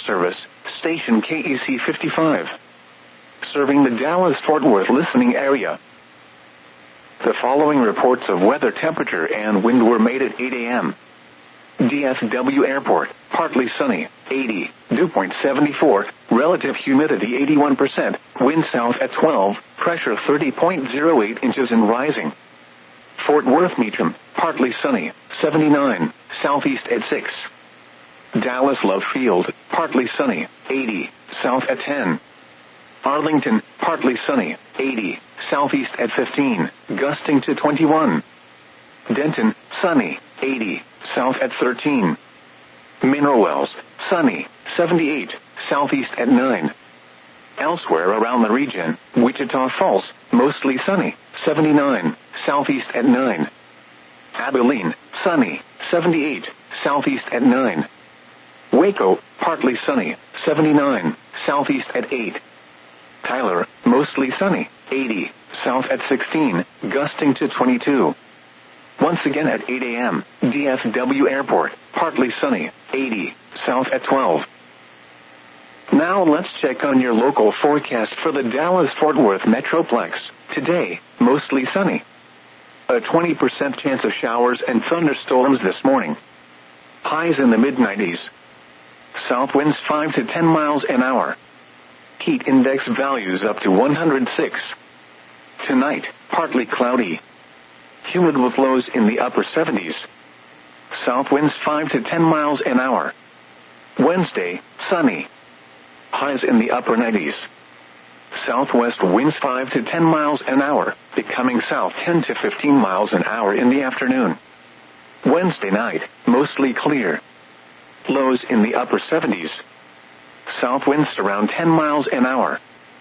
Service, station KEC 55. Serving the Dallas-Fort Worth listening area. The following reports of weather, temperature, and wind were made at 8 a.m. DFW Airport, partly sunny, 80, dew point 74, relative humidity 81%, wind south at 12, pressure 30.08 inches and rising. Fort Worth Meacham, partly sunny, 79, southeast at 6. Dallas Love Field, partly sunny, 80, south at 10. Arlington, partly sunny, 80, southeast at 15, gusting to 21. Denton, sunny, 80, south at 13. Mineral Wells, sunny, 78, southeast at 9. Elsewhere around the region, Wichita Falls, mostly sunny, 79, southeast at 9. Abilene, sunny, 78, southeast at 9. Waco, partly sunny, 79, southeast at 8. Tyler, mostly sunny, 80, south at 16, gusting to 22. Once again at 8 a.m., DFW Airport, partly sunny, 80, south at 12. Now let's check on your local forecast for the Dallas-Fort Worth Metroplex. Today, mostly sunny. A 20% chance of showers and thunderstorms this morning. Highs in the mid-90s. South winds 5 to 10 miles an hour. Heat index values up to 106. Tonight, partly cloudy. Humid with lows in the upper 70s. South winds 5 to 10 miles an hour. Wednesday, sunny. Highs in the upper 90s. Southwest winds 5 to 10 miles an hour, becoming south 10 to 15 miles an hour in the afternoon. Wednesday night, mostly clear. Lows in the upper 70s. South winds around 10 miles an hour.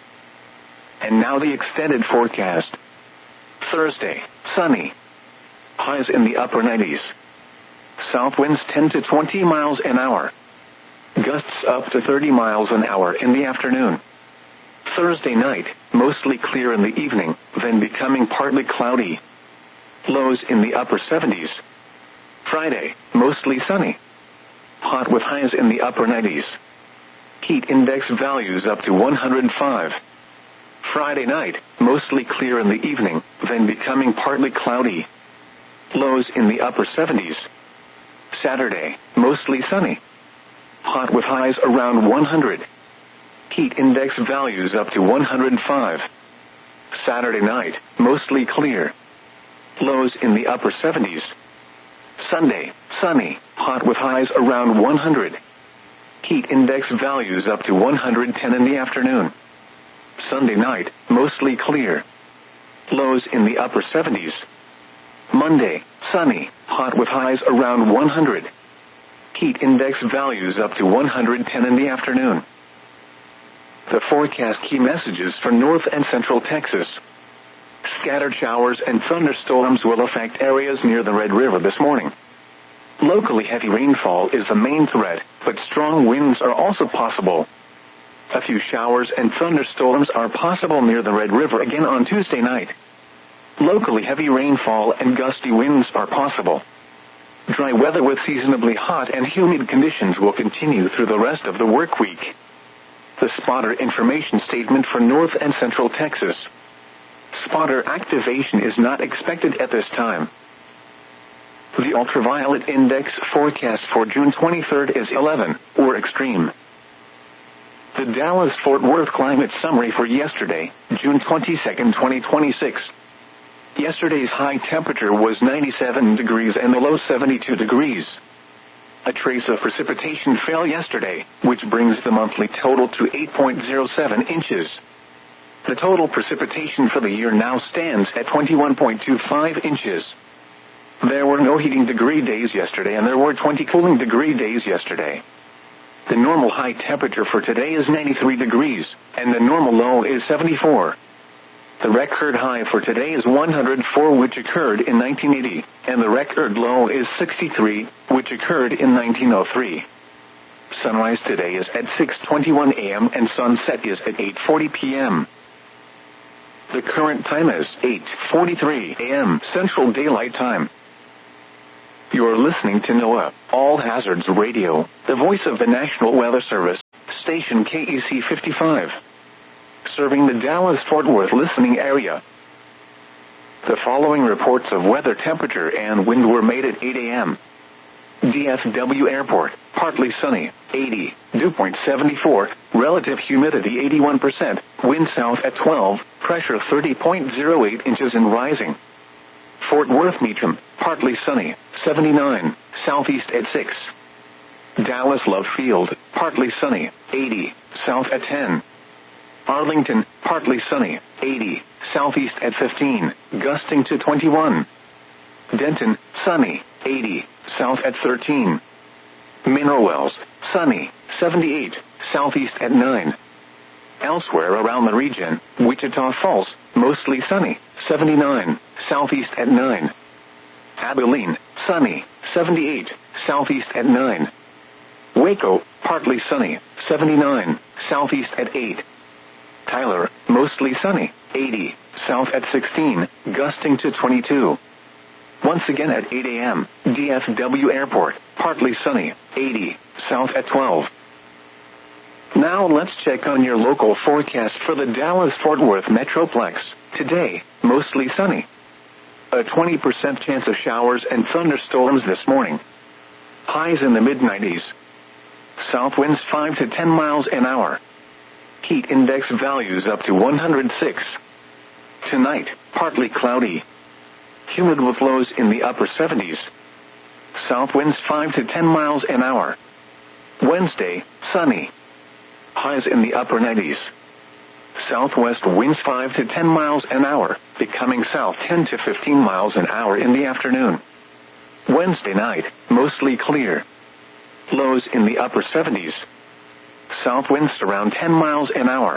And now the extended forecast. Thursday, sunny. Highs in the upper 90s. South winds 10 to 20 miles an hour. Gusts up to 30 miles an hour in the afternoon. Thursday night, mostly clear in the evening, then becoming partly cloudy. Lows in the upper 70s. Friday, mostly sunny. Hot with highs in the upper 90s. Heat index values up to 105. Friday night, mostly clear in the evening, then becoming partly cloudy. Lows in the upper 70s. Saturday, mostly sunny. Hot with highs around 100. Heat index values up to 105. Saturday night, mostly clear. Lows in the upper 70s. Sunday, sunny, hot with highs around 100. Heat index values up to 110 in the afternoon. Sunday night, mostly clear. Lows in the upper 70s. Monday, sunny, hot with highs around 100. Heat index values up to 110 in the afternoon. The forecast key messages for North and Central Texas. Scattered showers and thunderstorms will affect areas near the Red River this morning. Locally heavy rainfall is the main threat, but strong winds are also possible. A few showers and thunderstorms are possible near the Red River again on Tuesday night. Locally heavy rainfall and gusty winds are possible. Dry weather with seasonably hot and humid conditions will continue through the rest of the work week. The spotter information statement for North and Central Texas. Spotter activation is not expected at this time. The ultraviolet index forecast for June 23rd is 11, or extreme. The Dallas-Fort Worth climate summary for yesterday, June 22nd, 2026. Yesterday's high temperature was 97 degrees and the low 72 degrees. A trace of precipitation fell yesterday, which brings the monthly total to 8.07 inches. The total precipitation for the year now stands at 21.25 inches. There were no heating degree days yesterday and there were 20 cooling degree days yesterday. The normal high temperature for today is 93 degrees, and the normal low is 74. The record high for today is 104, which occurred in 1980, and the record low is 63, which occurred in 1903. Sunrise today is at 6:21 a.m. and sunset is at 8:40 p.m. The current time is 8:43 a.m. Central Daylight Time. You're listening to NOAA All Hazards Radio, the voice of the National Weather Service. Station KEC 55. Serving the Dallas-Fort Worth listening area. The following reports of weather, temperature, and wind were made at 8 a.m. DFW Airport, partly sunny, 80, dew point 74, relative humidity 81%, wind south at 12, pressure 30.08 inches and rising. Fort Worth Meacham, partly sunny, 79, southeast at 6. Dallas Love Field, partly sunny, 80, south at 10. Arlington, partly sunny, 80, southeast at 15, gusting to 21. Denton, sunny, 80, south at 13. Mineral Wells, sunny, 78, southeast at 9. Elsewhere around the region, Wichita Falls, mostly sunny, 79, southeast at 9. Abilene, sunny, 78, southeast at 9. Waco, partly sunny, 79, southeast at 8. Tyler, mostly sunny, 80, south at 16, gusting to 22. Once again at 8 a.m., DFW Airport, partly sunny, 80, south at 12. Now let's check on your local forecast for the Dallas-Fort Worth Metroplex. Today, mostly sunny. A 20% chance of showers and thunderstorms this morning. Highs in the mid-90s. South winds 5 to 10 miles an hour. Heat index values up to 106. Tonight, partly cloudy. Humid with lows in the upper 70s. South winds 5 to 10 miles an hour. Wednesday, sunny. Highs in the upper 90s. Southwest winds 5 to 10 miles an hour, becoming south 10 to 15 miles an hour in the afternoon. Wednesday night, mostly clear. Lows in the upper 70s. South winds around 10 miles an hour.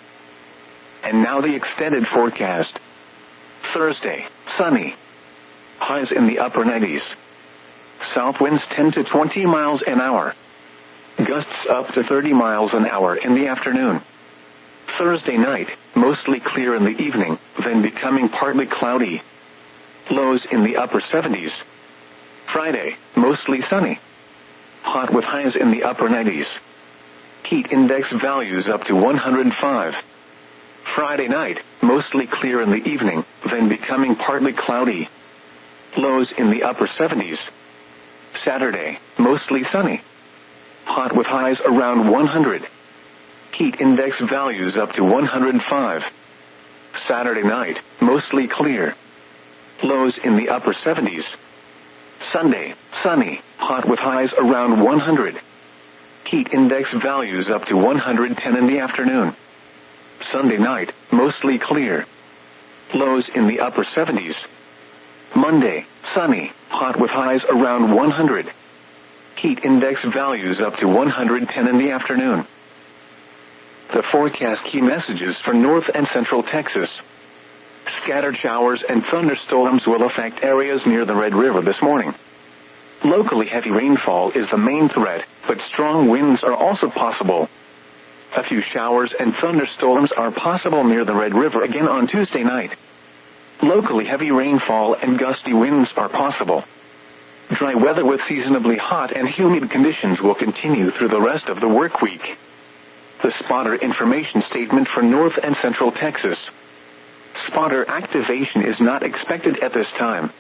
And now the extended forecast. Thursday, sunny. Highs in the upper 90s. South winds 10 to 20 miles an hour. Gusts up to 30 miles an hour in the afternoon. Thursday night, mostly clear in the evening, then becoming partly cloudy. Lows in the upper 70s. Friday, mostly sunny. Hot with highs in the upper 90s. Heat index values up to 105. Friday night, mostly clear in the evening, then becoming partly cloudy. Lows in the upper 70s. Saturday, mostly sunny. Hot with highs around 100. Heat index values up to 105. Saturday night, mostly clear. Lows in the upper 70s. Sunday, sunny, hot with highs around 100. Heat index values up to 110 in the afternoon. Sunday night, mostly clear. Lows in the upper 70s. Monday, sunny, hot with highs around 100. Heat index values up to 110 in the afternoon. The forecast key messages for North and Central Texas. Scattered showers and thunderstorms will affect areas near the Red River this morning. Locally heavy rainfall is the main threat, but strong winds are also possible. A few showers and thunderstorms are possible near the Red River again on Tuesday night. Locally heavy rainfall and gusty winds are possible. Dry weather with seasonably hot and humid conditions will continue through the rest of the work week. The spotter information statement for North and Central Texas. Spotter activation is not expected at this time.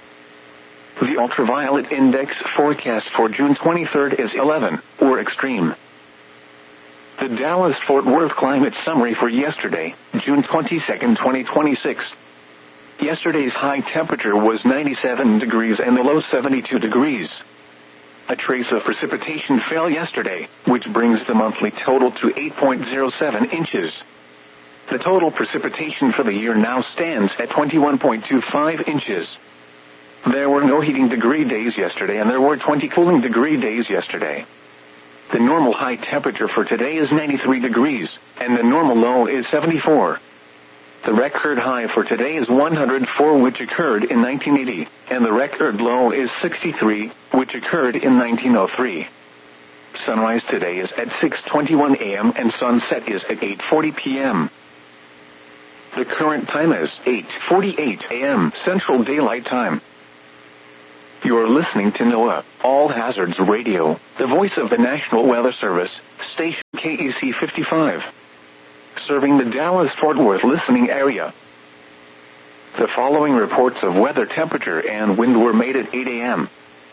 The ultraviolet index forecast for June 23rd is 11, or extreme. The Dallas-Fort Worth climate summary for yesterday, June 22nd, 2026. Yesterday's high temperature was 97 degrees and the low 72 degrees. A trace of precipitation fell yesterday, which brings the monthly total to 8.07 inches. The total precipitation for the year now stands at 21.25 inches. There were no heating degree days yesterday and there were 20 cooling degree days yesterday. The normal high temperature for today is 93 degrees, and the normal low is 74. The record high for today is 104, which occurred in 1980, and the record low is 63, which occurred in 1903. Sunrise today is at 6:21 a.m. and sunset is at 8:40 p.m. The current time is 8:48 a.m. Central Daylight Time. You're listening to NOAA, All Hazards Radio, the voice of the National Weather Service, station KEC 55. Serving the Dallas-Fort Worth listening area. The following reports of weather, temperature, and wind were made at 8 a.m.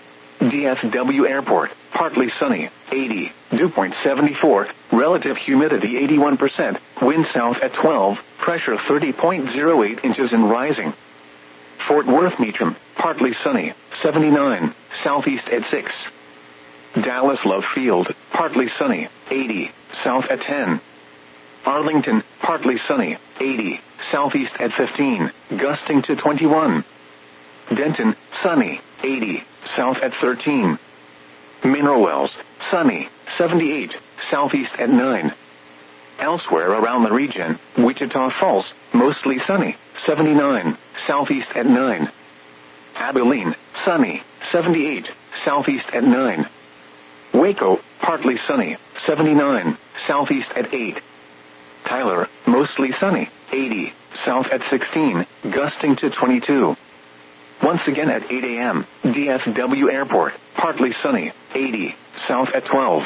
DFW Airport, partly sunny, 80, dew point 74, relative humidity 81%, wind south at 12, pressure 30.08 inches and rising. Fort Worth Meacham, partly sunny, 79, southeast at 6. Dallas Love Field, partly sunny, 80, south at 10. Arlington, partly sunny, 80, southeast at 15, gusting to 21. Denton, sunny, 80, south at 13. Mineral Wells, sunny, 78, southeast at 9. Elsewhere around the region, Wichita Falls, mostly sunny, 79, southeast at 9. Abilene, sunny, 78, southeast at 9. Waco, partly sunny, 79, southeast at 8. Tyler, mostly sunny, 80, south at 16, gusting to 22. Once again at 8 a.m., DFW Airport, partly sunny, 80, south at 12.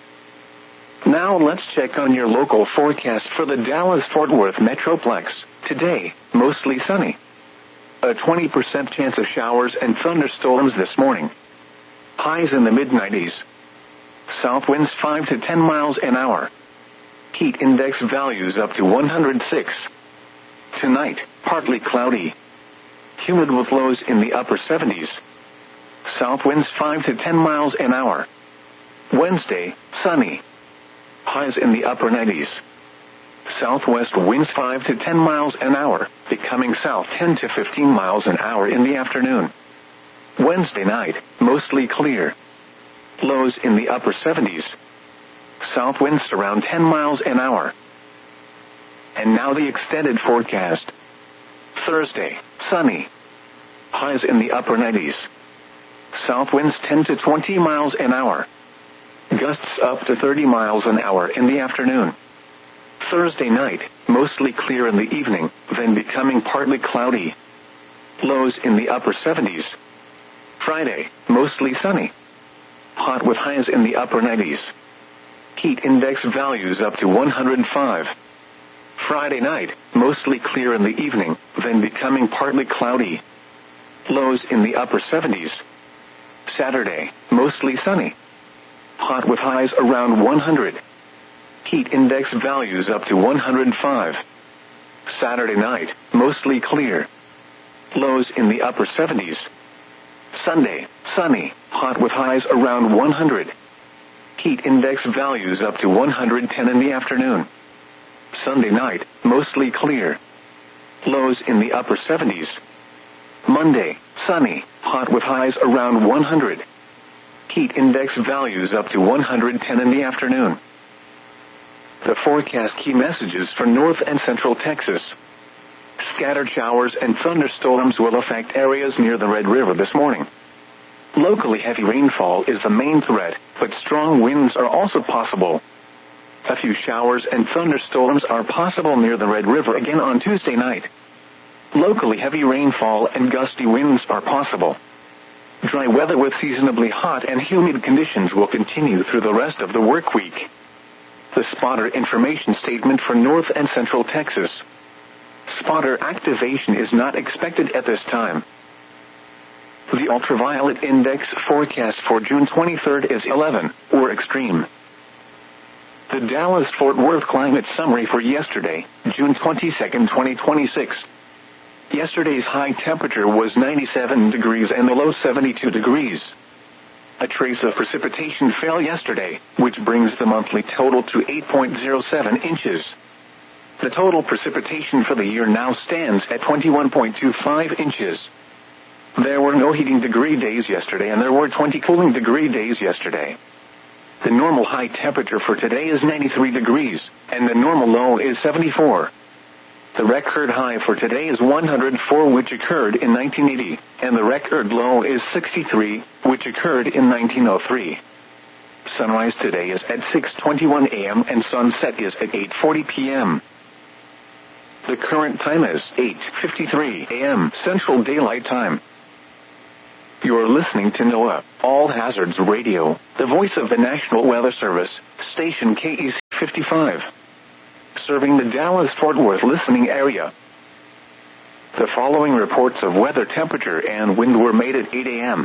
Now let's check on your local forecast for the Dallas-Fort Worth Metroplex. Today, mostly sunny. A 20% chance of showers and thunderstorms this morning. Highs in the mid-90s. South winds 5 to 10 miles an hour. Heat index values up to 106. Tonight, partly cloudy. Humid with lows in the upper 70s. South winds 5 to 10 miles an hour. Wednesday, sunny. Highs in the upper 90s. Southwest winds 5 to 10 miles an hour, becoming south 10 to 15 miles an hour in the afternoon. Wednesday night, mostly clear. Lows in the upper 70s. South winds around 10 miles an hour. And now the extended forecast. Thursday, sunny. Highs in the upper 90s. South winds 10 to 20 miles an hour. Gusts up to 30 miles an hour in the afternoon. Thursday night, mostly clear in the evening, then becoming partly cloudy. Lows in the upper 70s. Friday, mostly sunny. Hot with highs in the upper 90s. Heat index values up to 105. Friday night, mostly clear in the evening, then becoming partly cloudy. Lows in the upper 70s. Saturday, mostly sunny. Hot with highs around 100. Heat index values up to 105. Saturday night, mostly clear. Lows in the upper 70s. Sunday, sunny, hot with highs around 100. Heat index values up to 110 in the afternoon. Sunday night, mostly clear. Lows in the upper 70s. Monday, sunny, hot with highs around 100. Heat index values up to 110 in the afternoon. The forecast key messages for North and Central Texas. Scattered showers and thunderstorms will affect areas near the Red River this morning. Locally heavy rainfall is the main threat, but strong winds are also possible. A few showers and thunderstorms are possible near the Red River again on Tuesday night. Locally heavy rainfall and gusty winds are possible. Dry weather with seasonably hot and humid conditions will continue through the rest of the work week. The spotter information statement for North and Central Texas. Spotter activation is not expected at this time. The ultraviolet index forecast for June 23rd is 11, or extreme. The Dallas-Fort Worth climate summary for yesterday, June 22nd, 2026. Yesterday's high temperature was 97 degrees and the low 72 degrees. A trace of precipitation fell yesterday, which brings the monthly total to 8.07 inches. The total precipitation for the year now stands at 21.25 inches. There were no heating degree days yesterday and there were 20 cooling degree days yesterday. The normal high temperature for today is 93 degrees, and the normal low is 74. The record high for today is 104, which occurred in 1980, and the record low is 63, which occurred in 1903. Sunrise today is at 6:21 a.m. and sunset is at 8:40 p.m. The current time is 8:53 a.m. Central Daylight Time. You're listening to NOAA, All Hazards Radio, the voice of the National Weather Service, station KEC 55. Serving the Dallas-Fort Worth listening area. The following reports of weather temperature and wind were made at 8 a.m.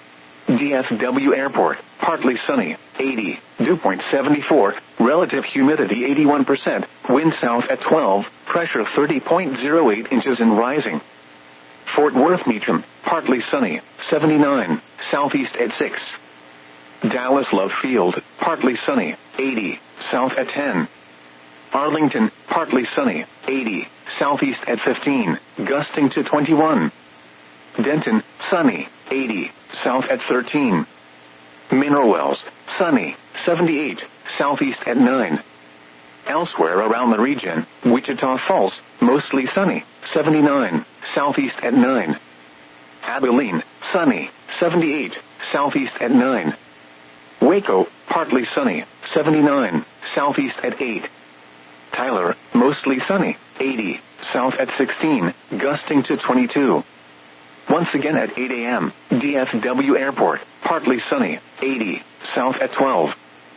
DFW Airport, partly sunny, 80, dew point 74, relative humidity 81%, wind south at 12, pressure 30.08 inches and rising. Fort Worth Meacham, partly sunny, 79, southeast at 6. Dallas Love Field, partly sunny, 80, south at 10. Arlington, partly sunny, 80, southeast at 15, gusting to 21. Denton, sunny, 80, south at 13. Mineral Wells, sunny, 78, southeast at 9. Elsewhere around the region, Wichita Falls, mostly sunny, 79, southeast at 9. Abilene, sunny, 78, southeast at 9. Waco, partly sunny, 79, southeast at 8. Tyler, mostly sunny, 80, south at 16, gusting to 22. Once again at 8 a.m., DFW Airport, partly sunny, 80, south at 12.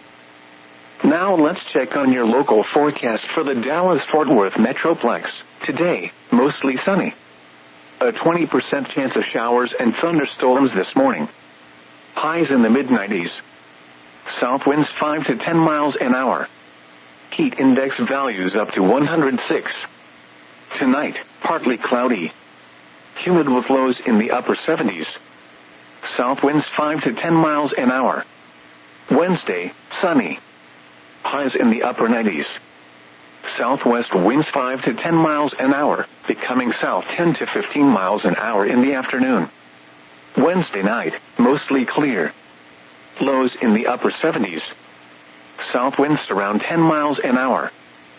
Now let's check on your local forecast for the Dallas-Fort Worth Metroplex. Today, mostly sunny. A 20% chance of showers and thunderstorms this morning. Highs in the mid-90s. South winds 5 to 10 miles an hour. Heat index values up to 106. Tonight, partly cloudy. Humid with lows in the upper 70s. South winds 5 to 10 miles an hour. Wednesday, sunny. Highs in the upper 90s. Southwest winds 5 to 10 miles an hour, becoming south 10 to 15 miles an hour in the afternoon. Wednesday night, mostly clear. Lows in the upper 70s. South winds around 10 miles an hour.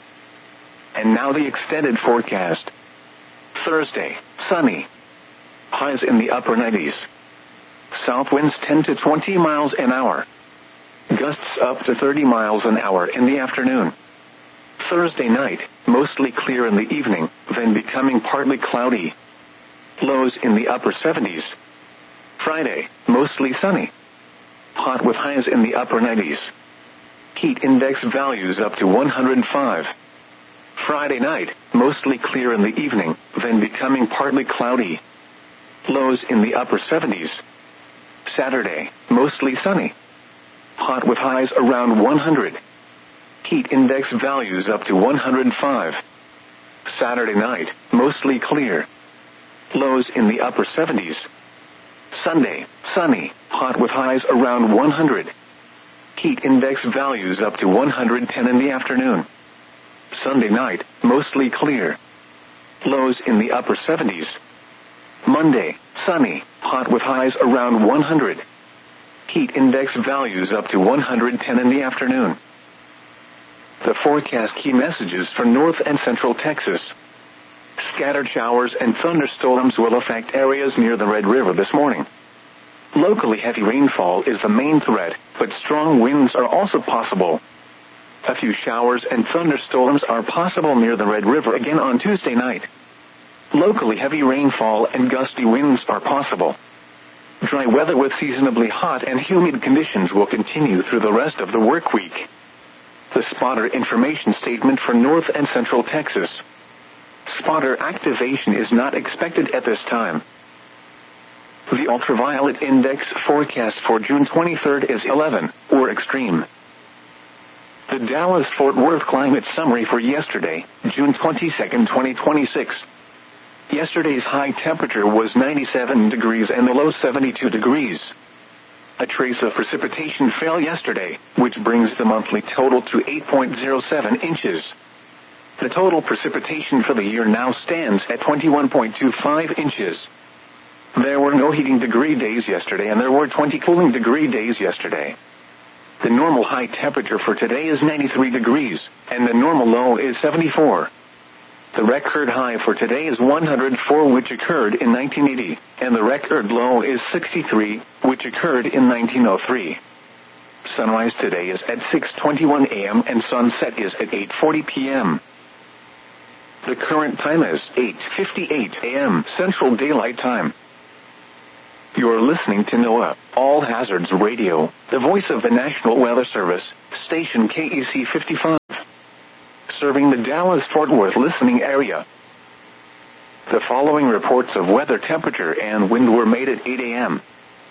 And now the extended forecast. Thursday, sunny. Highs in the upper 90s. South winds 10 to 20 miles an hour. Gusts up to 30 miles an hour in the afternoon. Thursday night, mostly clear in the evening, then becoming partly cloudy. Lows in the upper 70s. Friday, mostly sunny. Hot with highs in the upper 90s. Heat index values up to 105. Friday night, mostly clear in the evening, then becoming partly cloudy. Lows in the upper 70s. Saturday, mostly sunny. Hot with highs around 100. Heat index values up to 105. Saturday night, mostly clear. Lows in the upper 70s. Sunday, sunny, hot with highs around 100. Heat index values up to 110 in the afternoon. Sunday night, mostly clear. Lows in the upper 70s. Monday, sunny, hot with highs around 100. Heat index values up to 110 in the afternoon. The forecast key messages for North and Central Texas. Scattered showers and thunderstorms will affect areas near the Red River this morning. Locally heavy rainfall is the main threat, but strong winds are also possible. A few showers and thunderstorms are possible near the Red River again on Tuesday night. Locally heavy rainfall and gusty winds are possible. Dry weather with seasonably hot and humid conditions will continue through the rest of the work week. The spotter information statement for North and Central Texas. Spotter activation is not expected at this time. The ultraviolet index forecast for June 23rd is 11, or extreme. The Dallas-Fort Worth climate summary for yesterday, June 22nd, 2026. Yesterday's high temperature was 97 degrees and the low 72 degrees. A trace of precipitation fell yesterday, which brings the monthly total to 8.07 inches. The total precipitation for the year now stands at 21.25 inches. There were no heating degree days yesterday and there were 20 cooling degree days yesterday. The normal high temperature for today is 93 degrees, and the normal low is 74. The record high for today is 104, which occurred in 1980, and the record low is 63, which occurred in 1903. Sunrise today is at 6:21 a.m. and sunset is at 8:40 p.m. The current time is 8:58 a.m. Central Daylight Time. You're listening to NOAA, All Hazards Radio, the voice of the National Weather Service, station KEC 55. Serving the Dallas-Fort Worth listening area. The following reports of weather, temperature, and wind were made at 8 a.m.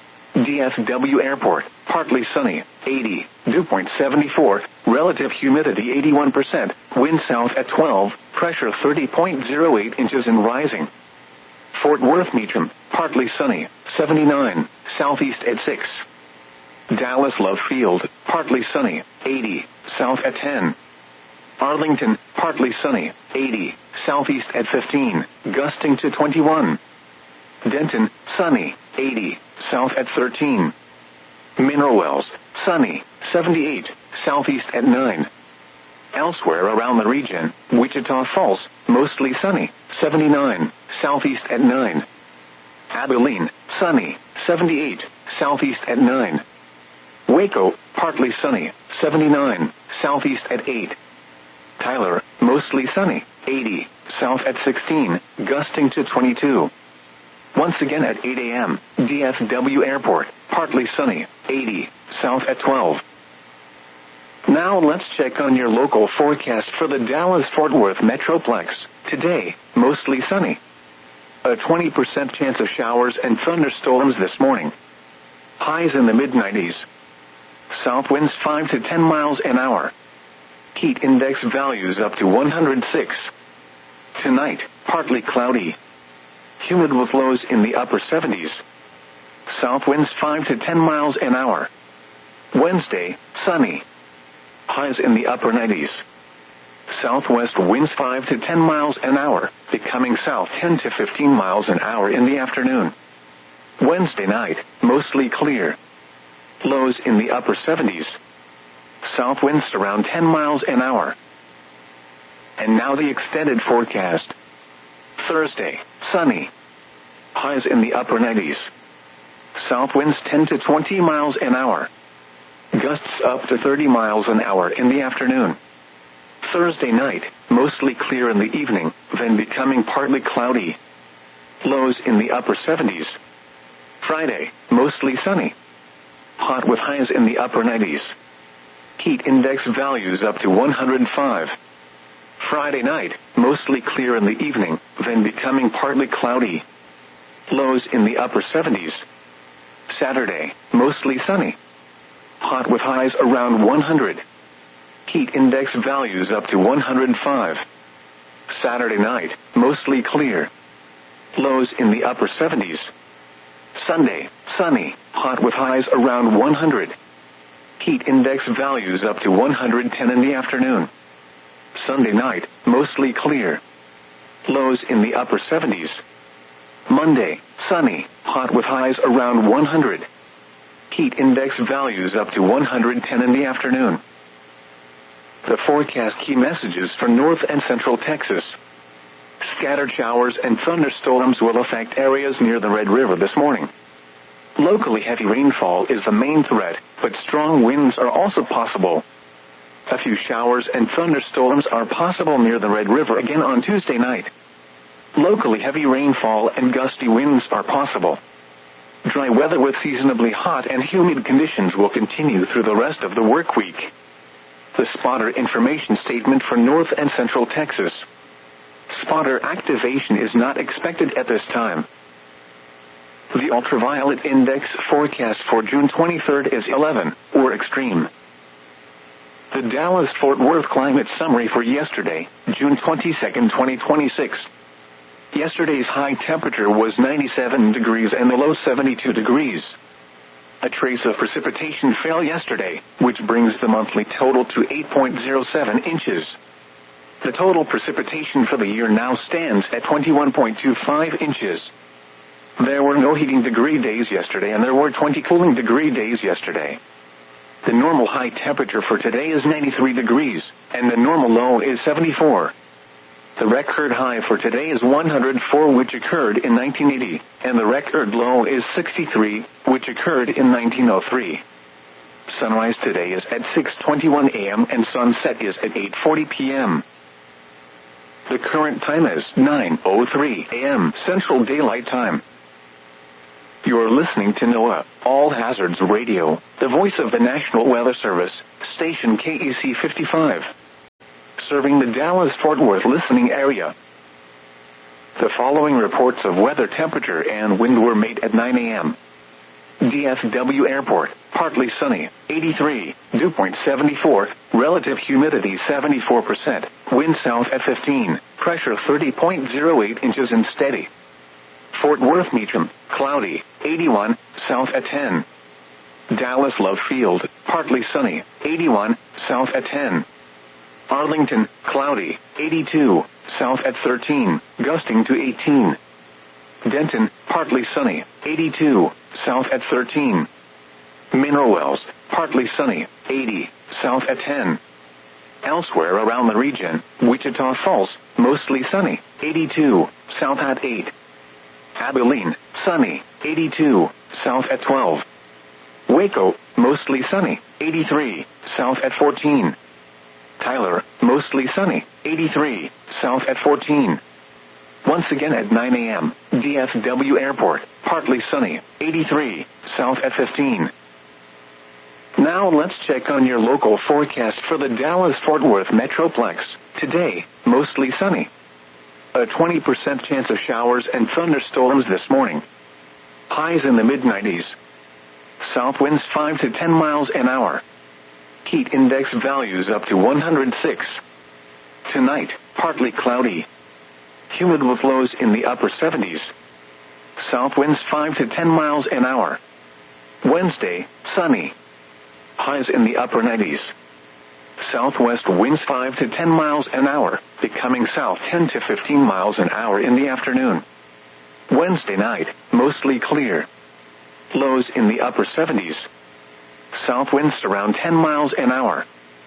DFW Airport, partly sunny, 80, dew point 74, relative humidity 81%, wind south at 12, pressure 30.08 inches and rising. Fort Worth Meacham, partly sunny, 79, southeast at 6. Dallas Love Field, partly sunny, 80, south at 10. Arlington, partly sunny, 80, southeast at 15, gusting to 21. Denton, sunny, 80, south at 13. Mineral Wells, sunny, 78, southeast at 9. Elsewhere around the region, Wichita Falls, mostly sunny, 79, southeast at 9. Abilene, sunny, 78, southeast at 9. Waco, partly sunny, 79, southeast at 8. Tyler, mostly sunny, 80, south at 16, gusting to 22. Once again at 8 a.m., DFW Airport, partly sunny, 80, south at 12. Now let's check on your local forecast for the Dallas-Fort Worth Metroplex. Today, mostly sunny. A 20% chance of showers and thunderstorms this morning. Highs in the mid-90s. South winds 5 to 10 miles an hour. Heat index values up to 106. Tonight, partly cloudy. Humid with lows in the upper 70s. South winds 5 to 10 miles an hour. Wednesday, sunny. Highs in the upper 90s. Southwest winds 5 to 10 miles an hour, becoming south 10 to 15 miles an hour in the afternoon. Wednesday night, mostly clear. Lows in the upper 70s. South winds around 10 miles an hour. And now the extended forecast. Thursday, sunny. Highs in the upper 90s. South winds 10 to 20 miles an hour. Gusts up to 30 miles an hour in the afternoon. Thursday night, mostly clear in the evening, then becoming partly cloudy. Lows in the upper 70s. Friday, mostly sunny. Hot with highs in the upper 90s. Heat index values up to 105. Friday night, mostly clear in the evening, then becoming partly cloudy. Lows in the upper 70s. Saturday, mostly sunny. Hot with highs around 100. Heat index values up to 105. Saturday night, mostly clear. Lows in the upper 70s. Sunday, sunny, hot with highs around 100. Heat index values up to 110 in the afternoon. Sunday night, mostly clear. Lows in the upper 70s. Monday, sunny, hot with highs around 100. Heat index values up to 110 in the afternoon. The forecast key messages for North and Central Texas. Scattered showers and thunderstorms will affect areas near the Red River this morning. Locally heavy rainfall is the main threat, but strong winds are also possible. A few showers and thunderstorms are possible near the Red River again on Tuesday night. Locally heavy rainfall and gusty winds are possible. Dry weather with seasonably hot and humid conditions will continue through the rest of the work week. The spotter information statement for North and Central Texas. Spotter activation is not expected at this time. The ultraviolet index forecast for June 23rd is 11, or extreme. The Dallas-Fort Worth climate summary for yesterday, June 22nd, 2026. Yesterday's high temperature was 97 degrees and the low 72 degrees. A trace of precipitation fell yesterday, which brings the monthly total to 8.07 inches. The total precipitation for the year now stands at 21.25 inches. There were no heating degree days yesterday and there were 20 cooling degree days yesterday. The normal high temperature for today is 93 degrees, and the normal low is 74. The record high for today is 104, which occurred in 1980, and the record low is 63, which occurred in 1903. Sunrise today is at 6:21 a.m. and sunset is at 8:40 p.m. The current time is 9:03 a.m. Central Daylight Time. You're listening to NOAA, All Hazards Radio, the voice of the National Weather Service, station KEC 55. Serving the Dallas-Fort Worth listening area. The following reports of weather, temperature, and wind were made at 9 a.m. DFW Airport, partly sunny, 83, dew point 74, relative humidity 74%, wind south at 15, pressure 30.08 inches and steady. Fort Worth Meacham, cloudy, 81, south at 10. Dallas Love Field, partly sunny, 81, south at 10. Arlington, cloudy, 82, south at 13, gusting to 18. Denton, partly sunny, 82, south at 13. Mineral Wells, partly sunny, 80, south at 10. Elsewhere around the region, Wichita Falls, mostly sunny, 82, south at 8. Abilene, sunny, 82, south at 12. Waco, mostly sunny, 83, south at 14. Tyler, mostly sunny, 83, south at 14. Once again at 9 a.m., DFW Airport, partly sunny, 83, south at 15. Now let's check on your local forecast for the Dallas-Fort Worth Metroplex. Today, mostly sunny. A 20% chance of showers and thunderstorms this morning. Highs in the mid-90s. South winds 5 to 10 miles an hour. Heat index values up to 106. Tonight, partly cloudy. Humid with lows in the upper 70s. South winds 5 to 10 miles an hour. Wednesday, sunny. Highs in the upper 90s. Southwest winds 5 to 10 miles an hour, becoming south 10 to 15 miles an hour in the afternoon. Wednesday night, mostly clear. Lows in the upper 70s. South winds around 10 miles an hour.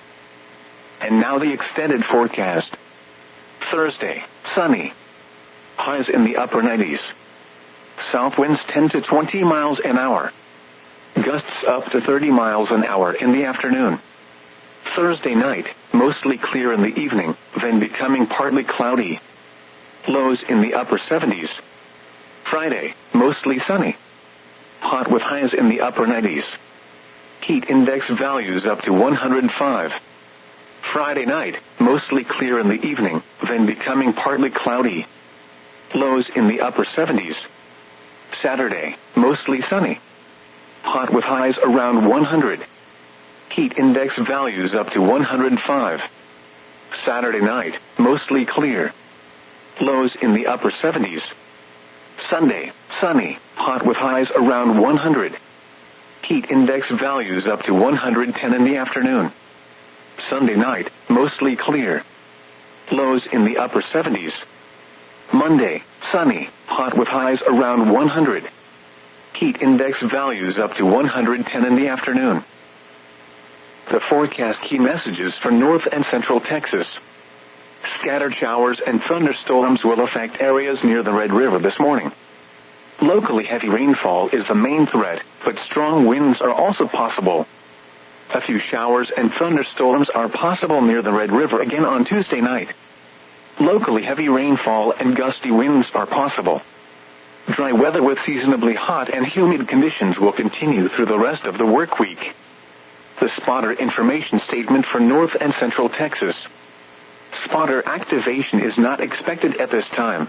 And now the extended forecast. Thursday, sunny. Highs in the upper 90s. South winds 10 to 20 miles an hour. Gusts up to 30 miles an hour in the afternoon. Thursday night, mostly clear in the evening, then becoming partly cloudy. Lows in the upper 70s. Friday, mostly sunny. Hot with highs in the upper 90s. Heat index values up to 105. Friday night, mostly clear in the evening, then becoming partly cloudy. Lows in the upper 70s. Saturday, mostly sunny. Hot with highs around 100. Heat index values up to 105. Saturday night, mostly clear. Lows in the upper 70s. Sunday, sunny, hot with highs around 100. Heat index values up to 110 in the afternoon. Sunday night, mostly clear. Lows in the upper 70s. Monday, sunny, hot with highs around 100. Heat index values up to 110 in the afternoon. The forecast key messages for North and Central Texas. Scattered showers and thunderstorms will affect areas near the Red River this morning. Locally heavy rainfall is the main threat, but strong winds are also possible. A few showers and thunderstorms are possible near the Red River again on Tuesday night. Locally heavy rainfall and gusty winds are possible. Dry weather with seasonably hot and humid conditions will continue through the rest of the work week. The spotter information statement for North and Central Texas. Spotter activation is not expected at this time.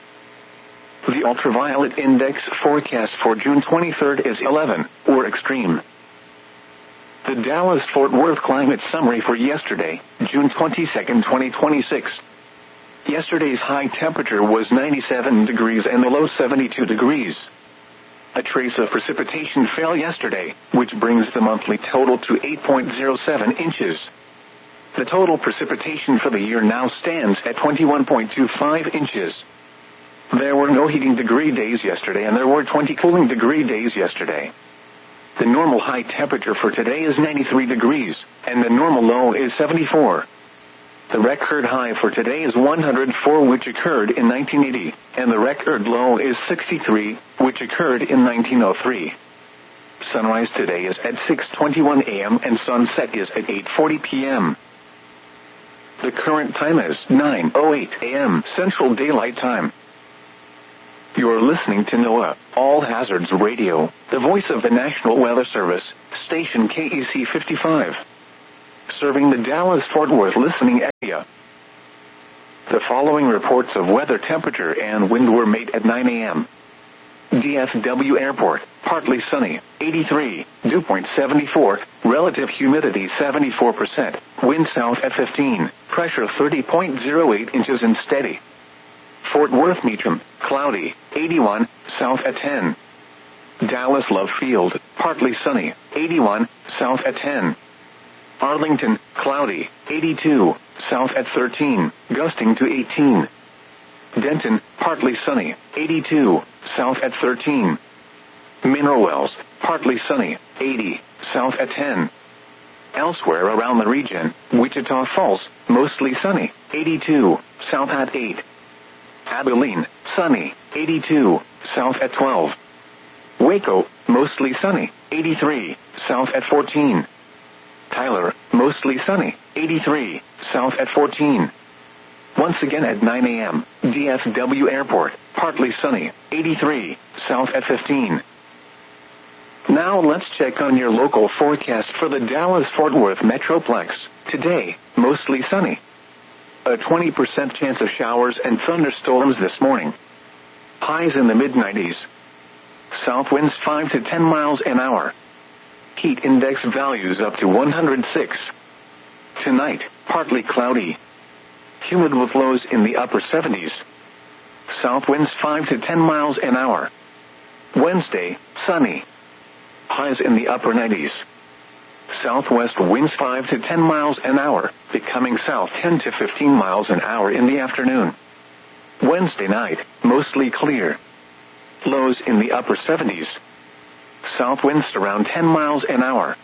The ultraviolet index forecast for June 23rd is 11, or extreme. The Dallas-Fort Worth climate summary for yesterday, June 22nd, 2026. Yesterday's high temperature was 97 degrees and the low 72 degrees. A trace of precipitation fell yesterday, which brings the monthly total to 8.07 inches. The total precipitation for the year now stands at 21.25 inches. There were no heating degree days yesterday and there were 20 cooling degree days yesterday. The normal high temperature for today is 93 degrees, and the normal low is 74. The record high for today is 104, which occurred in 1980, and the record low is 63, which occurred in 1903. Sunrise today is at 6:21 a.m. and sunset is at 8:40 p.m. The current time is 9:08 a.m. Central Daylight Time. You're listening to NOAA, All Hazards Radio, the voice of the National Weather Service, station KEC 55. Serving the Dallas-Fort Worth listening area. The following reports of weather temperature and wind were made at 9 a.m. DFW Airport, partly sunny, 83, dew point 74, relative humidity 74%, wind south at 15, pressure 30.08 inches and steady. Fort Worth Meacham, cloudy, 81, south at 10. Dallas Love Field, partly sunny, 81, south at 10. Arlington, cloudy, 82, south at 13, gusting to 18. Denton, partly sunny, 82, south at 13. Mineral Wells, partly sunny, 80, south at 10. Elsewhere around the region, Wichita Falls, mostly sunny, 82, south at 8. Abilene, sunny, 82, south at 12. Waco, mostly sunny, 83, south at 14. Tyler, mostly sunny, 83, south at 14. Once again at 9 a.m., DFW Airport, partly sunny, 83, south at 15. Now let's check on your local forecast for the Dallas-Fort Worth Metroplex. Today, mostly sunny. A 20% chance of showers and thunderstorms this morning. Highs in the mid-90s. South winds 5 to 10 miles an hour. Heat index values up to 106. Tonight, partly cloudy. Humid with lows in the upper 70s. South winds 5 to 10 miles an hour. Wednesday, sunny. Highs in the upper 90s. Southwest winds 5 to 10 miles an hour, becoming south 10 to 15 miles an hour in the afternoon. Wednesday night, mostly clear. Lows in the upper 70s. South winds around 10 miles an hour.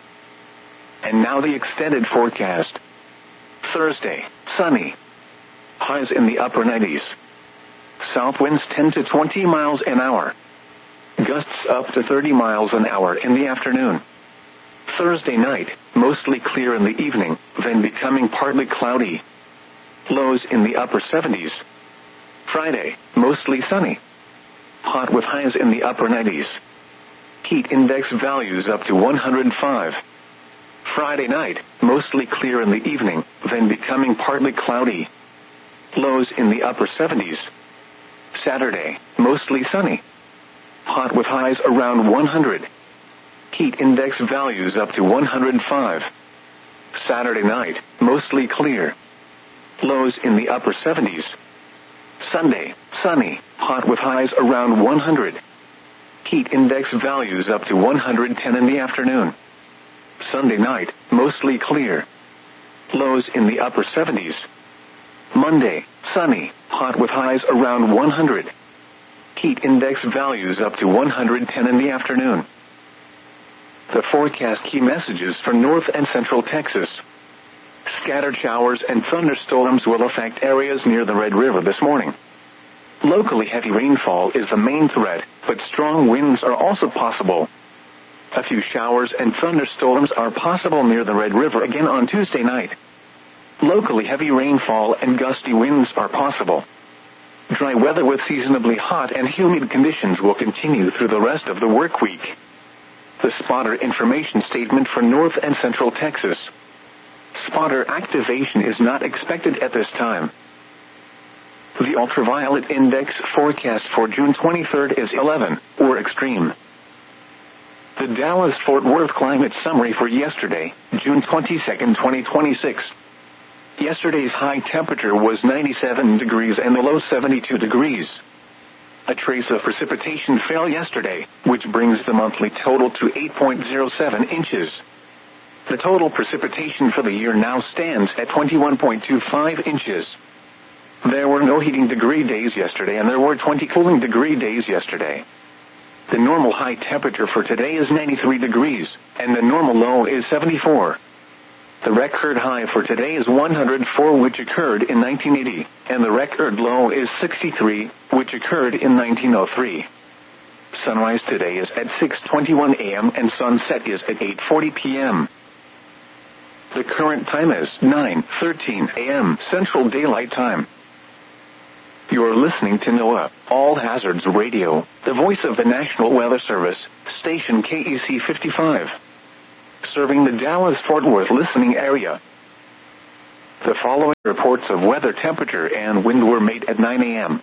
And now the extended forecast. Thursday, sunny. Highs in the upper 90s. South winds 10 to 20 miles an hour. Gusts up to 30 miles an hour in the afternoon. Thursday night, mostly clear in the evening, then becoming partly cloudy. Lows in the upper 70s. Friday, mostly sunny. Hot with highs in the upper 90s. Heat index values up to 105. Friday night, mostly clear in the evening, then becoming partly cloudy. Lows in the upper 70s. Saturday, mostly sunny. Hot with highs around 100. Heat index values up to 105. Saturday night, mostly clear. Lows in the upper 70s. Sunday, sunny, hot with highs around 100. Heat index values up to 110 in the afternoon. Sunday night, mostly clear. Lows in the upper 70s. Monday, sunny, hot with highs around 100. Heat index values up to 110 in the afternoon. The forecast key messages for North and Central Texas. Scattered showers and thunderstorms will affect areas near the Red River this morning. Locally heavy rainfall is the main threat, but strong winds are also possible. A few showers and thunderstorms are possible near the Red River again on Tuesday night. Locally heavy rainfall and gusty winds are possible. Dry weather with seasonably hot and humid conditions will continue through the rest of the work week. The spotter information statement for North and Central Texas. Spotter activation is not expected at this time. The ultraviolet index forecast for June 23rd is 11, or extreme. The Dallas-Fort Worth climate summary for yesterday, June 22nd, 2026. Yesterday's high temperature was 97 degrees and the low 72 degrees. A trace of precipitation fell yesterday, which brings the monthly total to 8.07 inches. The total precipitation for the year now stands at 21.25 inches. There were no heating degree days yesterday and there were 20 cooling degree days yesterday. The normal high temperature for today is 93 degrees, and the normal low is 74. The record high for today is 104, which occurred in 1980, and the record low is 63, which occurred in 1903. Sunrise today is at 6:21 a.m. and sunset is at 8:40 p.m. The current time is 9:13 a.m. Central Daylight Time. You're listening to NOAA, All Hazards Radio, the voice of the National Weather Service, station KEC 55. Serving the Dallas-Fort Worth listening area. The following reports of weather temperature and wind were made at 9 a.m.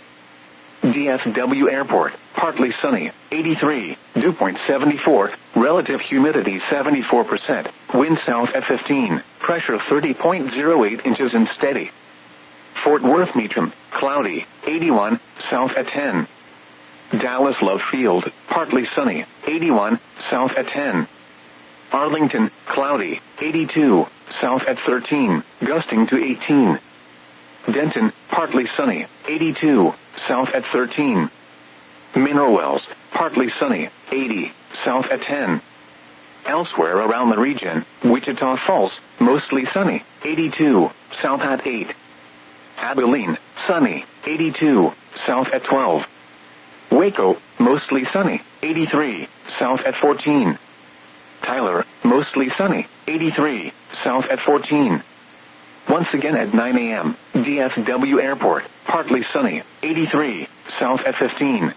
DFW Airport, partly sunny, 83, dew point 74, relative humidity 74%, wind south at 15, pressure 30.08 inches and steady. Fort Worth Meacham, cloudy, 81, south at 10. Dallas Love Field, partly sunny, 81, south at 10. Arlington, cloudy, 82, south at 13, gusting to 18. Denton, partly sunny, 82, south at 13. Mineral Wells, partly sunny, 80, south at 10. Elsewhere around the region, Wichita Falls, mostly sunny, 82, south at 8. Abilene, sunny, 82, south at 12. Waco, mostly sunny, 83, south at 14. Tyler, mostly sunny, 83, south at 14. Once again at 9 a.m., DFW Airport, partly sunny, 83, south at 15.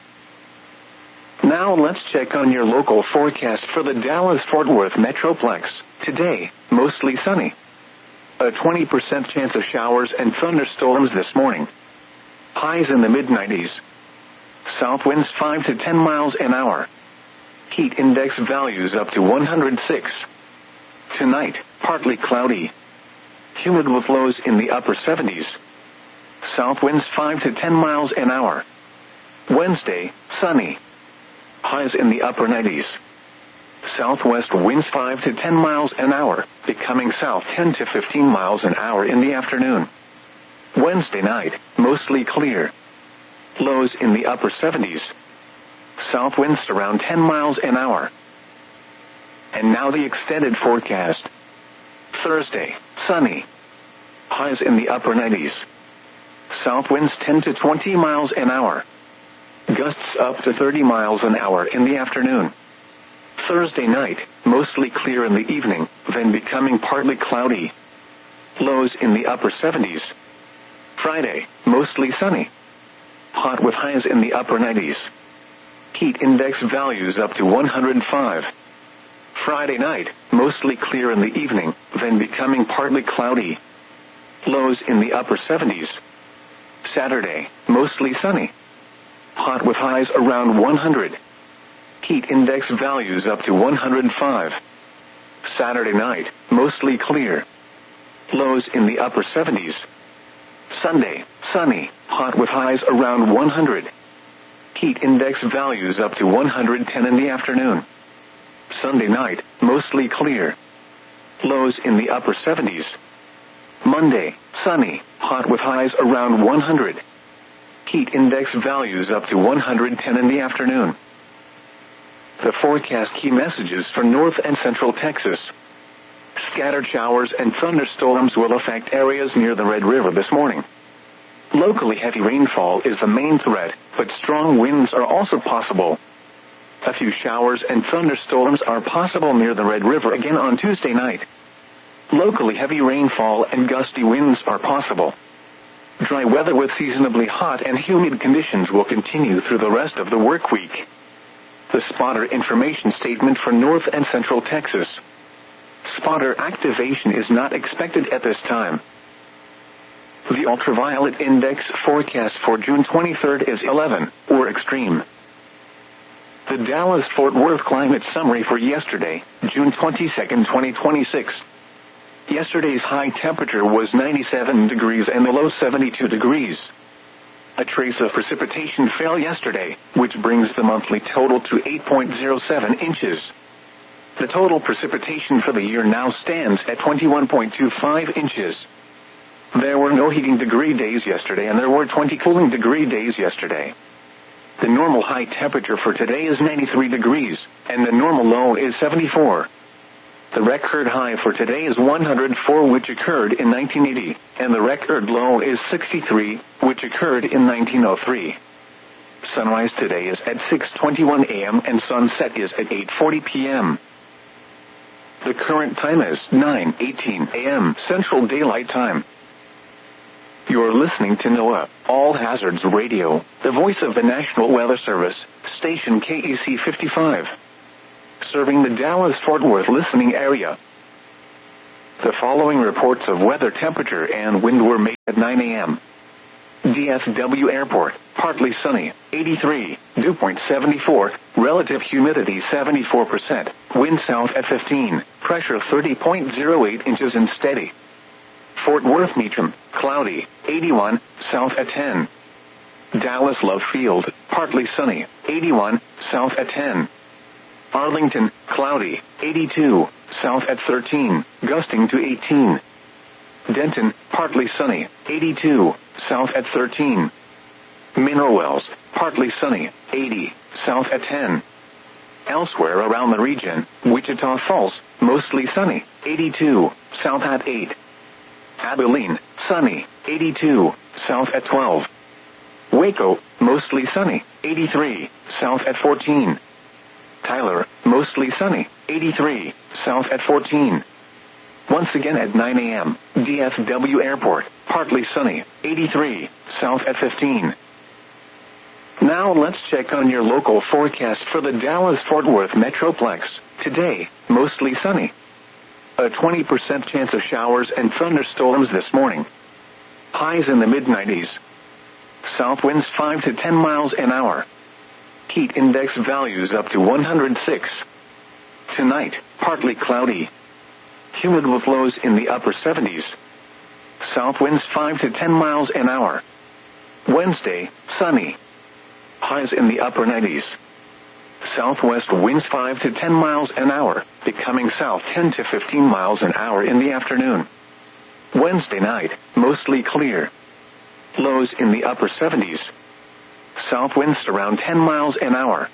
Now let's check on your local forecast for the Dallas-Fort Worth Metroplex. Today, mostly sunny. A 20% chance of showers and thunderstorms this morning. Highs in the mid-90s. South winds 5 to 10 miles an hour. Heat index values up to 106. Tonight, partly cloudy. Humid with lows in the upper 70s. South winds 5 to 10 miles an hour. Wednesday, sunny. Highs in the upper 90s. Southwest winds 5 to 10 miles an hour, becoming south 10 to 15 miles an hour in the afternoon. Wednesday night, mostly clear. Lows in the upper 70s. South winds around 10 miles an hour. And now the extended forecast. Thursday, sunny. Highs in the upper 90s. South winds 10 to 20 miles an hour. Gusts up to 30 miles an hour in the afternoon. Thursday night, mostly clear in the evening, then becoming partly cloudy. Lows in the upper 70s. Friday, mostly sunny. Hot with highs in the upper 90s. Heat index values up to 105. Friday night, mostly clear in the evening, then becoming partly cloudy. Lows in the upper 70s. Saturday, mostly sunny. Hot with highs around 100. Heat index values up to 105. Saturday night, mostly clear. Lows in the upper 70s. Sunday, sunny, hot with highs around 100. Heat index values up to 110 in the afternoon. Sunday night, mostly clear. Lows in the upper 70s. Monday, sunny, hot with highs around 100. Heat index values up to 110 in the afternoon. The forecast key messages for North and Central Texas. Scattered showers and thunderstorms will affect areas near the Red River this morning. Locally heavy rainfall is the main threat, but strong winds are also possible. A few showers and thunderstorms are possible near the Red River again on Tuesday night. Locally heavy rainfall and gusty winds are possible. Dry weather with seasonably hot and humid conditions will continue through the rest of the work week. The spotter information statement for North and Central Texas. Spotter activation is not expected at this time. The ultraviolet index forecast for June 23rd is 11, or extreme. The Dallas-Fort Worth climate summary for yesterday, June 22nd, 2026. Yesterday's high temperature was 97 degrees and the low 72 degrees. A trace of precipitation fell yesterday, which brings the monthly total to 8.07 inches. The total precipitation for the year now stands at 21.25 inches. There were no heating degree days yesterday and there were 20 cooling degree days yesterday. The normal high temperature for today is 93 degrees, and the normal low is 74. The record high for today is 104, which occurred in 1980, and the record low is 63, which occurred in 1903. Sunrise today is at 6:21 a.m. and sunset is at 8:40 p.m. The current time is 9:18 a.m. Central Daylight Time. Your You're listening to NOAA, All Hazards Radio, the voice of the National Weather Service, station KEC 55. Serving the Dallas-Fort Worth listening area. The following reports of weather temperature and wind were made at 9 a.m. DFW Airport, partly sunny, 83, dew point 74, relative humidity 74%, wind south at 15, pressure 30.08 inches and steady. Fort Worth Meacham, cloudy, 81, south at 10. Dallas Love Field, partly sunny, 81, south at 10. Arlington, cloudy, 82, south at 13, gusting to 18. Denton, partly sunny, 82, south at 13. Mineral Wells, partly sunny, 80, south at 10. Elsewhere around the region, Wichita Falls, mostly sunny, 82, south at 8. Abilene, sunny, 82, south at 12. Waco, mostly sunny, 83, south at 14. Tyler, mostly sunny, 83, south at 14. Once again at 9 a.m., DFW Airport, partly sunny, 83, south at 15. Now let's check on your local forecast for the Dallas-Fort Worth Metroplex. Today, mostly sunny. A 20% chance of showers and thunderstorms this morning. Highs in the mid-90s. South winds 5 to 10 miles an hour. Heat index values up to 106. Tonight, partly cloudy. Humid with lows in the upper 70s. South winds 5 to 10 miles an hour. Wednesday, sunny. Highs in the upper 90s. Southwest winds 5 to 10 miles an hour, becoming south 10 to 15 miles an hour in the afternoon. Wednesday night, mostly clear. Lows in the upper 70s. South winds around 10 miles an hour.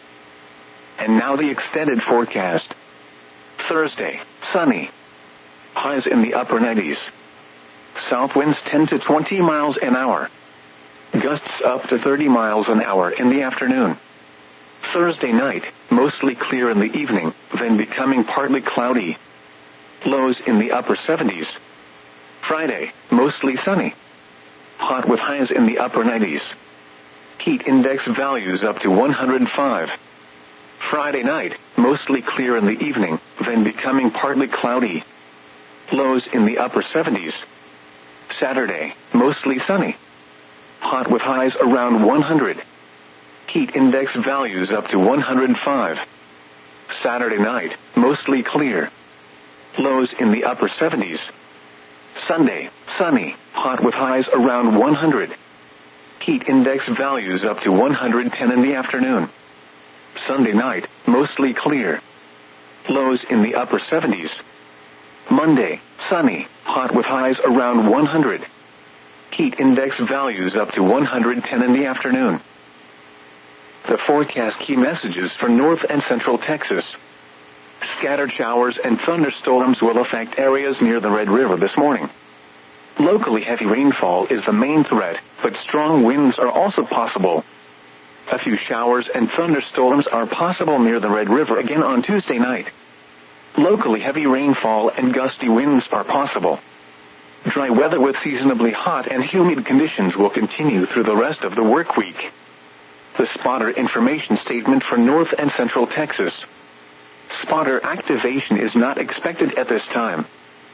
And now the extended forecast. Thursday, sunny. Highs in the upper 90s. South winds 10 to 20 miles an hour. Gusts up to 30 miles an hour in the afternoon. Thursday night, mostly clear in the evening, then becoming partly cloudy. Lows in the upper 70s. Friday, mostly sunny. Hot with highs in the upper 90s. Heat index values up to 105. Friday night, mostly clear in the evening, then becoming partly cloudy. Lows in the upper 70s. Saturday, mostly sunny. Hot with highs around 100. Heat index values up to 105. Saturday night, mostly clear. Lows in the upper 70s. Sunday, sunny, hot with highs around 100. Heat index values up to 110 in the afternoon. Sunday night, mostly clear. Lows in the upper 70s. Monday, sunny, hot with highs around 100. Heat index values up to 110 in the afternoon. The forecast key messages for north and central Texas. Scattered showers and thunderstorms will affect areas near the Red River this morning. Locally heavy rainfall is the main threat, but strong winds are also possible. A few showers and thunderstorms are possible near the Red River again on Tuesday night. Locally heavy rainfall and gusty winds are possible. Dry weather with seasonably hot and humid conditions will continue through the rest of the work week. The spotter information statement for north and central Texas. Spotter activation is not expected at this time.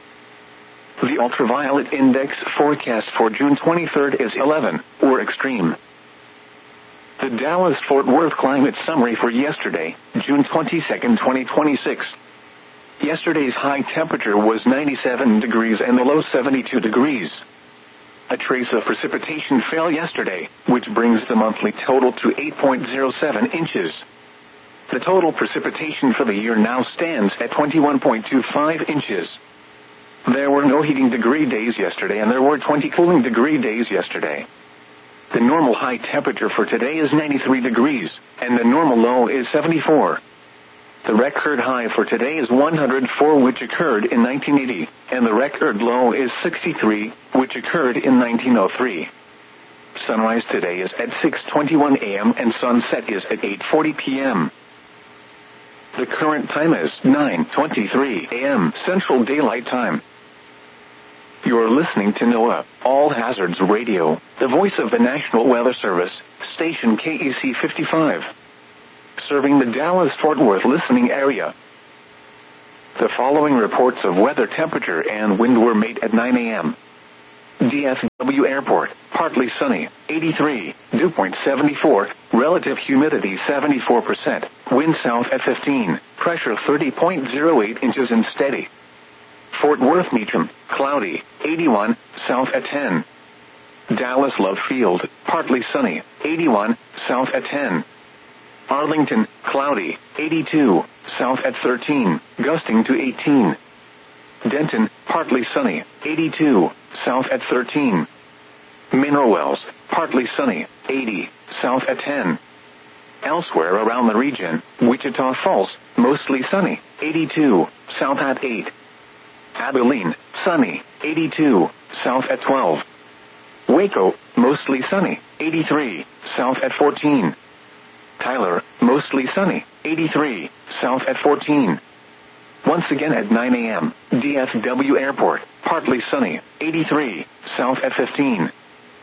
The ultraviolet index forecast for June 23rd is 11, or extreme. The Dallas-Fort Worth climate summary for yesterday, June 22nd, 2026. Yesterday's high temperature was 97 degrees and the low 72 degrees. A trace of precipitation fell yesterday, which brings the monthly total to 8.07 inches. The total precipitation for the year now stands at 21.25 inches. There were no heating degree days yesterday and there were 20 cooling degree days yesterday. The normal high temperature for today is 93 degrees, and the normal low is 74. The record high for today is 104, which occurred in 1980, and the record low is 63, which occurred in 1903. Sunrise today is at 6:21 a.m. and sunset is at 8:40 p.m. The current time is 9:23 a.m. Central Daylight Time. You're listening to NOAA, All Hazards Radio, the voice of the National Weather Service, station KEC 55. Serving the Dallas-Fort Worth listening area. The following reports of weather temperature and wind were made at 9 a.m. DFW Airport, partly sunny, 83, dew point 74, relative humidity 74%, wind south at 15, pressure 30.08 inches and steady. Fort Worth Meacham, cloudy, 81, south at 10. Dallas Love Field, partly sunny, 81, south at 10. Arlington, cloudy, 82, south at 13, gusting to 18. Denton, partly sunny, 82, south at 13. Mineral Wells, partly sunny, 80, south at 10. Elsewhere around the region, Wichita Falls, mostly sunny, 82, south at 8. Abilene, sunny, 82, south at 12. Waco, mostly sunny, 83, south at 14. Tyler, mostly sunny, 83, south at 14. Once again at 9 a.m., DFW Airport, partly sunny, 83, south at 15.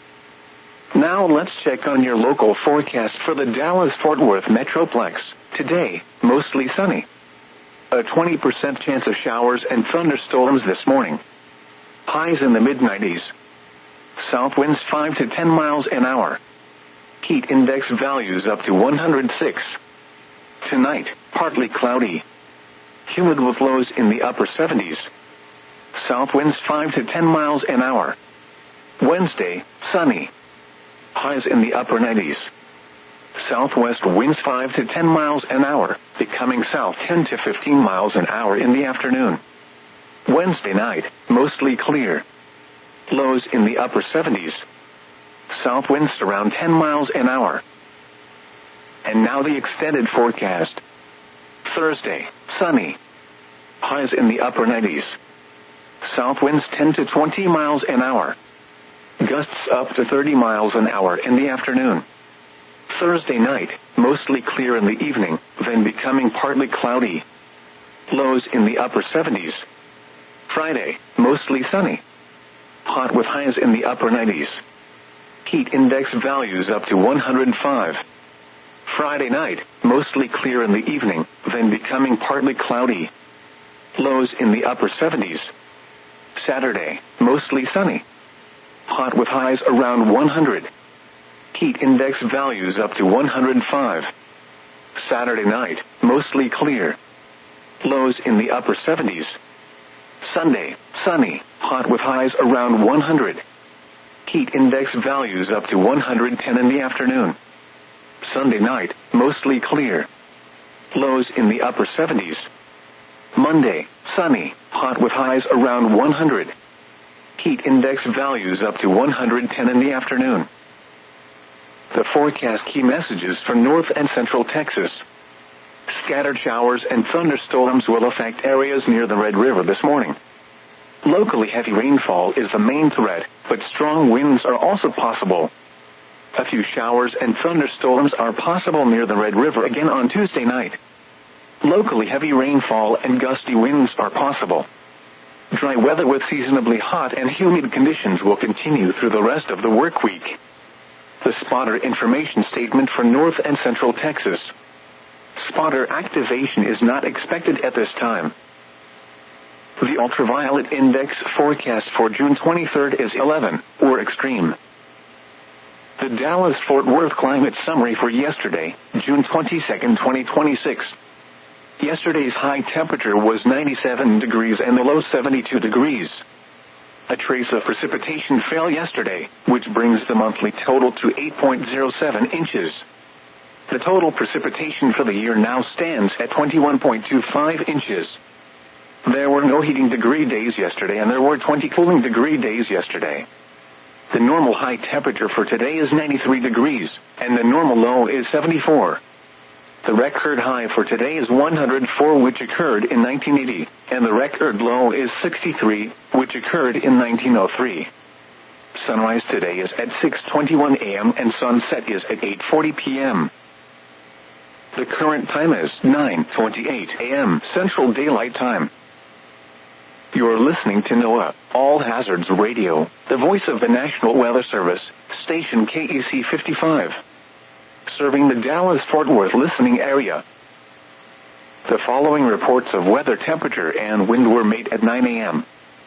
Now let's check on your local forecast for the Dallas-Fort Worth Metroplex. Today, mostly sunny. A 20% chance of showers and thunderstorms this morning. Highs in the mid-90s. South winds 5 to 10 miles an hour. Heat index values up to 106. Tonight, partly cloudy. Humid with lows in the upper 70s. South winds 5 to 10 miles an hour. Wednesday, sunny. Highs in the upper 90s. Southwest winds 5 to 10 miles an hour, becoming south 10 to 15 miles an hour in the afternoon. Wednesday night, mostly clear. Lows in the upper 70s. South winds around 10 miles an hour. And now the extended forecast. Thursday, sunny. Highs in the upper 90s. South winds 10 to 20 miles an hour. Gusts up to 30 miles an hour in the afternoon. Thursday night, mostly clear in the evening, then becoming partly cloudy. Lows in the upper 70s. Friday, mostly sunny. Hot with highs in the upper 90s. Heat index values up to 105. Friday night, mostly clear in the evening, then becoming partly cloudy. Lows in the upper 70s. Saturday, mostly sunny. Hot with highs around 100. Heat index values up to 105. Saturday night, mostly clear. Lows in the upper 70s. Sunday, sunny, hot with highs around 100. Heat index values up to 110 in the afternoon. Sunday night, mostly clear. Lows in the upper 70s. Monday, sunny, hot with highs around 100. Heat index values up to 110 in the afternoon. The forecast key messages for North and Central Texas. Scattered showers and thunderstorms will affect areas near the Red River this morning. Locally heavy rainfall is the main threat, but strong winds are also possible. A few showers and thunderstorms are possible near the Red River again on Tuesday night. Locally heavy rainfall and gusty winds are possible. Dry weather with seasonably hot and humid conditions will continue through the rest of the work week. The spotter information statement for North and Central Texas. Spotter activation is not expected at this time. The ultraviolet index forecast for June 23rd is 11, or extreme. The Dallas-Fort Worth climate summary for yesterday, June 22nd, 2026. Yesterday's high temperature was 97 degrees and the low 72 degrees. A trace of precipitation fell yesterday, which brings the monthly total to 8.07 inches. The total precipitation for the year now stands at 21.25 inches. There were no heating degree days yesterday and there were 20 cooling degree days yesterday. The normal high temperature for today is 93 degrees, and the normal low is 74. The record high for today is 104, which occurred in 1980, and the record low is 63, which occurred in 1903. Sunrise today is at 6:21 a.m. and sunset is at 8:40 p.m. The current time is 9:28 a.m. Central Daylight Time. You're listening to NOAA, All Hazards Radio, the voice of the National Weather Service, station KEC 55. Serving the Dallas-Fort Worth listening area. The following reports of weather temperature and wind were made at 9 a.m.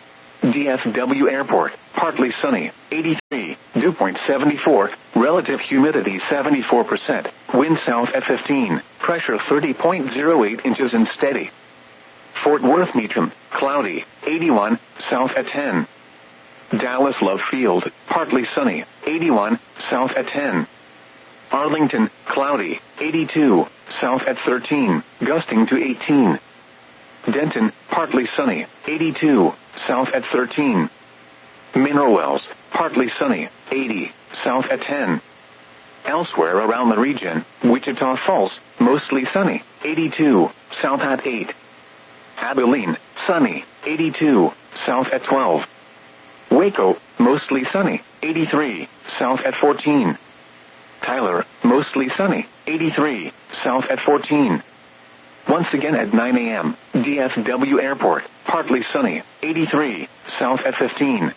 DFW Airport, partly sunny, 83, dew point 74, relative humidity 74%, wind south at 15, pressure 30.08 inches and steady. Fort Worth Meacham, cloudy, 81, south at 10. Dallas Love Field, partly sunny, 81, south at 10. Arlington, cloudy, 82, south at 13, gusting to 18. Denton, partly sunny, 82, south at 13. Mineral Wells, partly sunny, 80, south at 10. Elsewhere around the region, Wichita Falls, mostly sunny, 82, south at 8. Abilene, sunny, 82, south at 12. Waco, mostly sunny, 83, south at 14. Tyler, mostly sunny, 83, south at 14. Once again at 9 a.m., DFW Airport, partly sunny, 83, south at 15.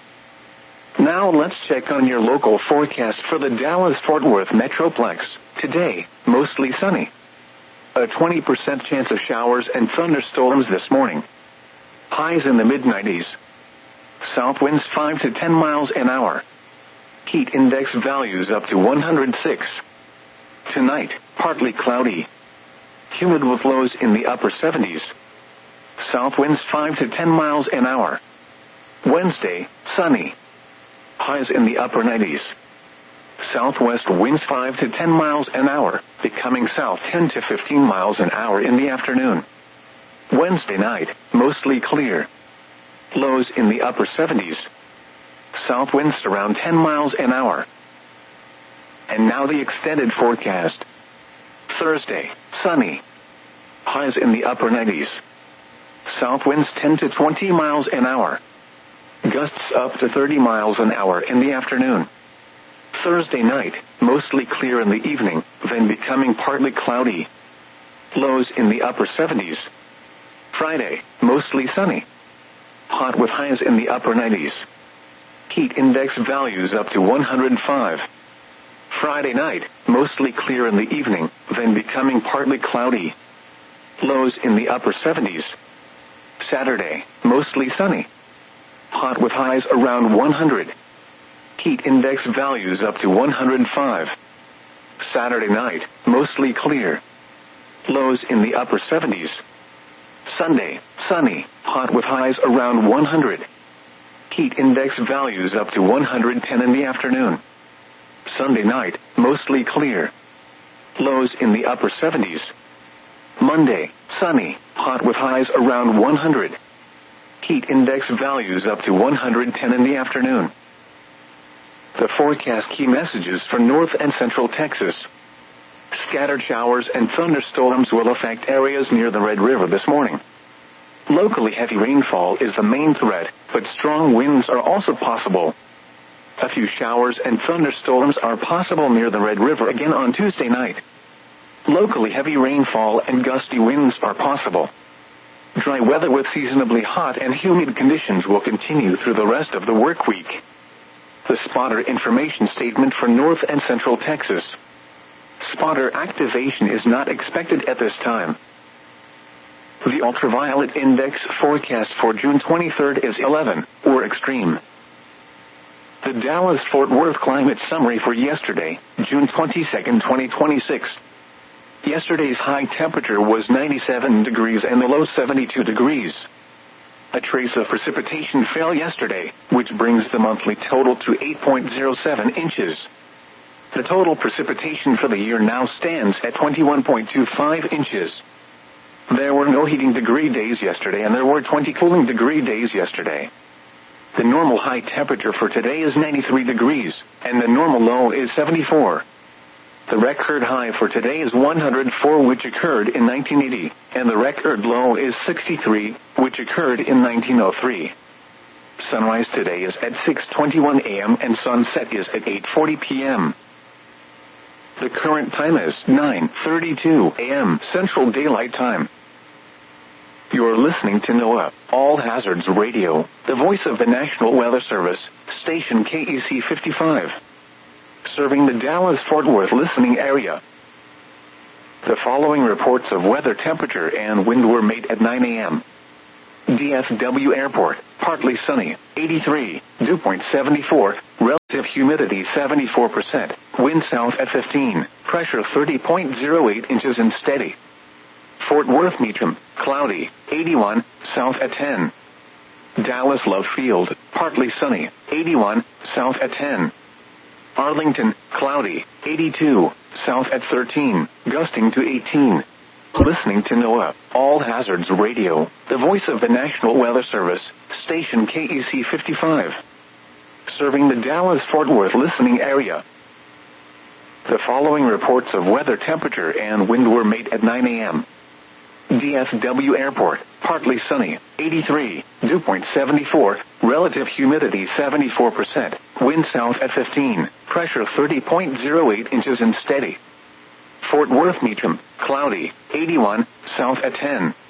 Now let's check on your local forecast for the Dallas-Fort Worth Metroplex. Today, mostly sunny. A 20% chance of showers and thunderstorms this morning. Highs in the mid-90s. South winds 5 to 10 miles an hour. Heat index values up to 106. Tonight, partly cloudy. Humid with lows in the upper 70s. South winds 5 to 10 miles an hour. Wednesday, sunny. Highs in the upper 90s. Southwest winds 5 to 10 miles an hour, becoming south 10 to 15 miles an hour in the afternoon. Wednesday night, mostly clear. Lows in the upper 70s. South winds around 10 miles an hour. And now the extended forecast. Thursday, sunny. Highs in the upper 90s. South winds 10 to 20 miles an hour. Gusts up to 30 miles an hour in the afternoon. Thursday night, mostly clear in the evening, then becoming partly cloudy. Lows in the upper 70s. Friday, mostly sunny. Hot with highs in the upper 90s. Heat index values up to 105. Friday night, mostly clear in the evening, then becoming partly cloudy. Lows in the upper 70s. Saturday, mostly sunny. Hot with highs around 100. Heat index values up to 105. Saturday night, mostly clear. Lows in the upper 70s. Sunday, sunny, hot with highs around 100. Heat index values up to 110 in the afternoon. Sunday night, mostly clear. Lows in the upper 70s. Monday, sunny, hot with highs around 100. Heat index values up to 110 in the afternoon. The forecast key messages for North and Central Texas. Scattered showers and thunderstorms will affect areas near the Red River this morning. Locally heavy rainfall is the main threat, but strong winds are also possible. A few showers and thunderstorms are possible near the Red River again on Tuesday night. Locally heavy rainfall and gusty winds are possible. Dry weather with seasonably hot and humid conditions will continue through the rest of the work week. The spotter information statement for North and Central Texas. Spotter activation is not expected at this time. The ultraviolet index forecast for June 23rd is 11, or extreme. The Dallas-Fort Worth climate summary for yesterday, June 22nd, 2026. Yesterday's high temperature was 97 degrees and the low 72 degrees. A trace of precipitation fell yesterday, which brings the monthly total to 8.07 inches. The total precipitation for the year now stands at 21.25 inches. There were no heating degree days yesterday and there were 20 cooling degree days yesterday. The normal high temperature for today is 93 degrees, and the normal low is 74. The record high for today is 104, which occurred in 1980, and the record low is 63, which occurred in 1903. Sunrise today is at 6:21 a.m. and sunset is at 8:40 p.m. The current time is 9:32 a.m. Central Daylight Time. You're listening to NOAA, All Hazards Radio, the voice of the National Weather Service, station KEC 55. Serving the Dallas-Fort Worth listening area. The following reports of weather temperature and wind were made at 9 a.m. DFW Airport, partly sunny, 83, dew point 74, relative humidity 74%, wind south at 15, pressure 30.08 inches and steady. Fort Worth Meacham, cloudy, 81, south at 10. Dallas Love Field, partly sunny, 81, south at 10. Arlington, cloudy, 82, south at 13, gusting to 18. Listening to NOAA, All Hazards Radio, the voice of the National Weather Service, station KEC 55. Serving the Dallas-Fort Worth listening area. The following reports of weather temperature and wind were made at 9 a.m. DFW Airport, partly sunny, 83, dew point 74, relative humidity 74%, wind south at 15, pressure 30.08 inches and steady. Fort Worth Meacham, cloudy, 81, south at 10.